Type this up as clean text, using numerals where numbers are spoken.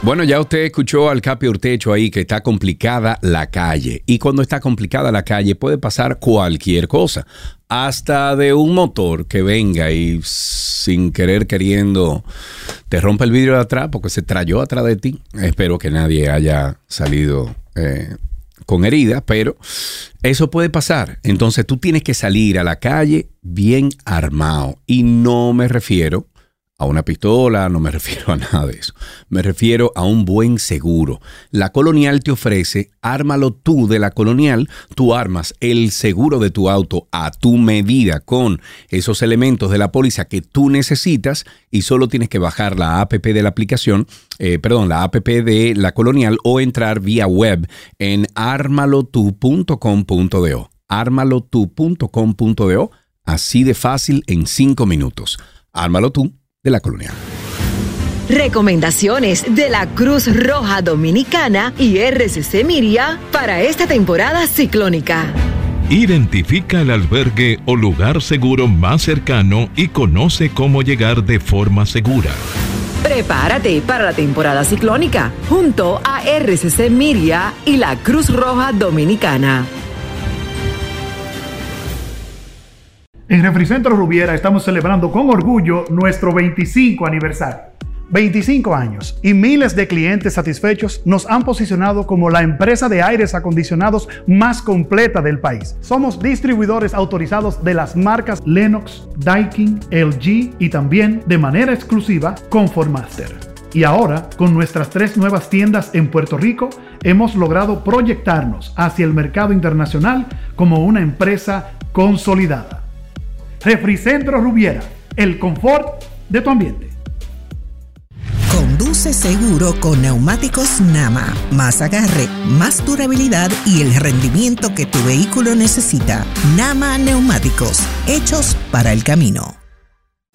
Bueno, ya usted escuchó al Capi Urtecho ahí que está complicada la calle. Y cuando está complicada la calle puede pasar cualquier cosa. Hasta de un motor que venga y sin querer queriendo te rompe el vidrio de atrás porque se trayó atrás de ti. Espero que nadie haya salido con heridas, pero eso puede pasar. Entonces tú tienes que salir a la calle bien armado. Y no me refiero a una pistola, no me refiero a nada de eso. Me refiero a un buen seguro. La Colonial te ofrece, ármalo tú de la Colonial. Tú armas el seguro de tu auto a tu medida con esos elementos de la póliza que tú necesitas y solo tienes que bajar la app de la aplicación, la app de la Colonial o entrar vía web en armalotu.com.do. Armalotu.com.do, así de fácil en 5 minutos. Ármalo tú de la Colonial. Recomendaciones de la Cruz Roja Dominicana y RCC Miria para esta temporada ciclónica. Identifica el albergue o lugar seguro más cercano y conoce cómo llegar de forma segura. Prepárate para la temporada ciclónica junto a RCC Miria y la Cruz Roja Dominicana. En Refricentro Rubiera estamos celebrando con orgullo nuestro 25 aniversario. 25 años y miles de clientes satisfechos nos han posicionado como la empresa de aires acondicionados más completa del país. Somos distribuidores autorizados de las marcas Lennox, Daikin, LG y también de manera exclusiva Comfortmaster. Y ahora, con nuestras 3 nuevas tiendas en Puerto Rico, hemos logrado proyectarnos hacia el mercado internacional como una empresa consolidada. Refricentro Rubiera, el confort de tu ambiente. Conduce seguro con neumáticos Nama. Más agarre, más durabilidad y el rendimiento que tu vehículo necesita. Nama Neumáticos, hechos para el camino.